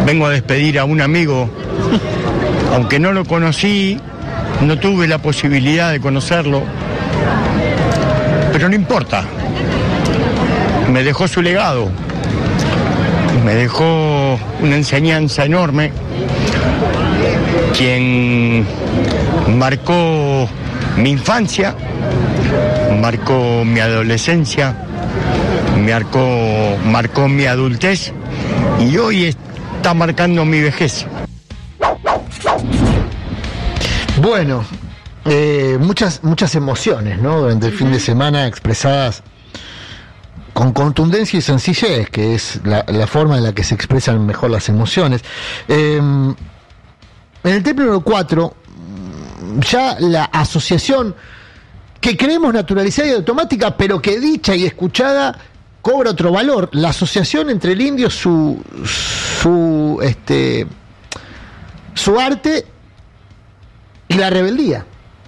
vengo a despedir a un amigo, aunque no lo conocí, no tuve la posibilidad de conocerlo, pero no importa, me dejó su legado, me dejó una enseñanza enorme, quien marcó mi infancia, marcó mi adolescencia, marcó mi adultez y hoy está marcando mi vejez. Bueno, muchas emociones, ¿no? Durante el fin de semana expresadas con contundencia y sencillez, que es la forma en la que se expresan mejor las emociones. En el tema número 4, ya la asociación que creemos naturalizada y automática, pero que dicha y escuchada cobra otro valor. La asociación entre el indio, su arte y la rebeldía,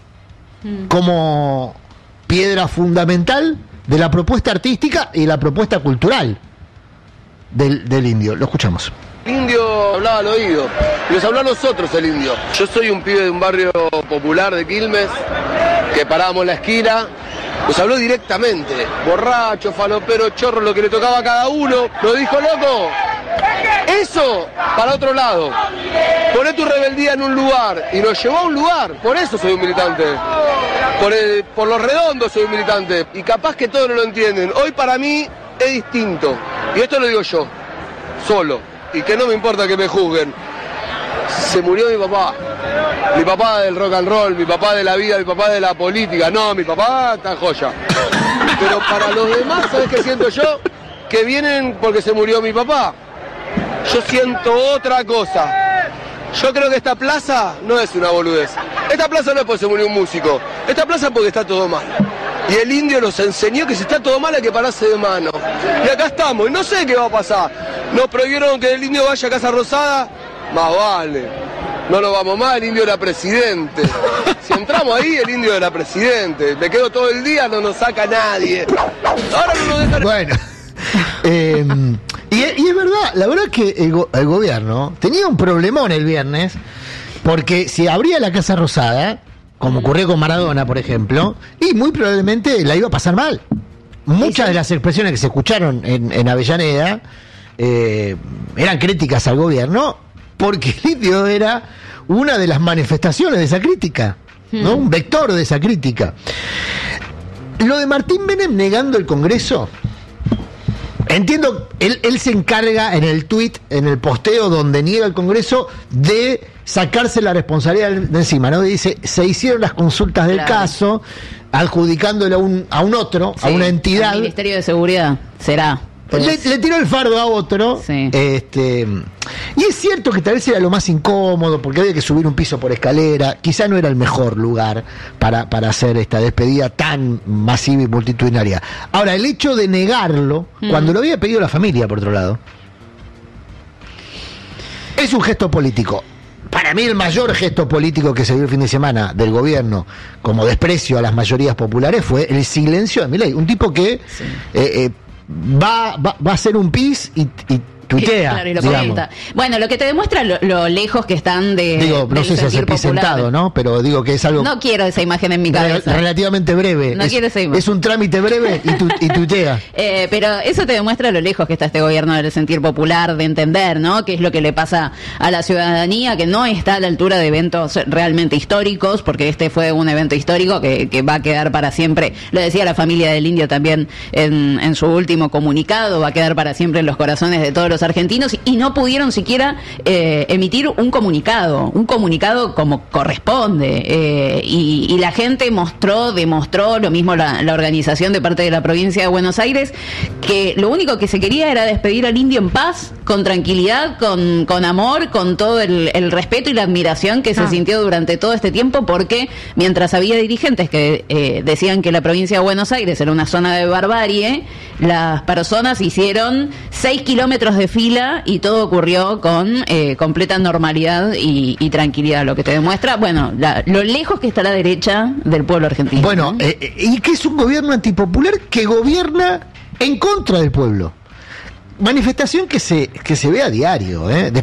como piedra fundamental de la propuesta artística y la propuesta cultural del indio. Lo escuchamos. El indio hablaba al oído, y nos habló a nosotros el indio. Yo soy un pibe de un barrio popular de Quilmes, que parábamos en la esquina, nos habló directamente, borracho, falopero, chorro, lo que le tocaba a cada uno, nos dijo, loco, eso para otro lado, poné tu rebeldía en un lugar, y nos llevó a un lugar, por eso soy un militante, por los redondos soy un militante, y capaz que todos no lo entienden, hoy para mí es distinto, y esto lo digo yo, solo. Y que no me importa que me juzguen. Se murió mi papá del rock and roll, mi papá de la vida, mi papá de la política. No, mi papá está joya. Pero para los demás, ¿sabes qué siento yo? Que vienen porque se murió mi papá. Yo siento otra cosa. Yo creo que esta plaza no es una boludez. Esta plaza no es porque se murió un músico. Esta plaza es porque está todo mal. Y el indio nos enseñó que si está todo mal hay que pararse de mano. Y acá estamos, y no sé qué va a pasar. Nos prohibieron que el indio vaya a Casa Rosada, más vale. No nos vamos más, el indio era presidente. Si entramos ahí, el indio era presidente. Me quedo todo el día, no nos saca nadie. Ahora no nos dejan... Bueno, y es verdad, la verdad que el gobierno tenía un problemón el viernes, porque si abría la Casa Rosada, como ocurrió con Maradona, por ejemplo, y muy probablemente la iba a pasar mal. Muchas de las expresiones que se escucharon en Avellaneda eran críticas al gobierno, porque el indio era una de las manifestaciones de esa crítica, ¿no? Un vector de esa crítica. Lo de Martín Menem negando el Congreso, entiendo, él se encarga en el tuit, en el posteo donde niega el Congreso, de sacarse la responsabilidad de encima, ¿no? Dice, se hicieron las consultas del caso, adjudicándole a un otro, a una entidad. El Ministerio de Seguridad, será. Le tiró el fardo a otro. Sí. Y es cierto que tal vez era lo más incómodo, porque había que subir un piso por escalera. Quizá no era el mejor lugar para hacer esta despedida tan masiva y multitudinaria. Ahora, el hecho de negarlo, cuando lo había pedido la familia, por otro lado, es un gesto político. Para mí el mayor gesto político que se dio el fin de semana del gobierno como desprecio a las mayorías populares fue el silencio de Milei. Un tipo que va a hacer un pis y tuitea, claro, y lo comenta. Bueno, lo que te demuestra lo lejos que están no sé si hacer pis sentado, ¿no? Pero digo que es algo... No quiero esa imagen en mi cabeza. Relativamente breve. No quiero esa imagen. Es un trámite breve y tuitea. Pero eso te demuestra lo lejos que está este gobierno del sentir popular, de entender, ¿no? Qué es lo que le pasa a la ciudadanía, que no está a la altura de eventos realmente históricos, porque este fue un evento histórico que va a quedar para siempre. Lo decía la familia del indio también en su último comunicado, va a quedar para siempre en los corazones de todos los argentinos, y no pudieron siquiera emitir un comunicado como corresponde, y la gente demostró lo mismo la organización de parte de la provincia de Buenos Aires, que lo único que se quería era despedir al indio en paz, con tranquilidad, con amor, con todo el respeto y la admiración que se sintió durante todo este tiempo, porque mientras había dirigentes que decían que la provincia de Buenos Aires era una zona de barbarie, las personas hicieron 6 kilómetros de fila y todo ocurrió con completa normalidad y tranquilidad, lo que te demuestra, bueno, lo lejos que está la derecha del pueblo argentino. Bueno, y que es un gobierno antipopular que gobierna en contra del pueblo. Manifestación que se ve a diario,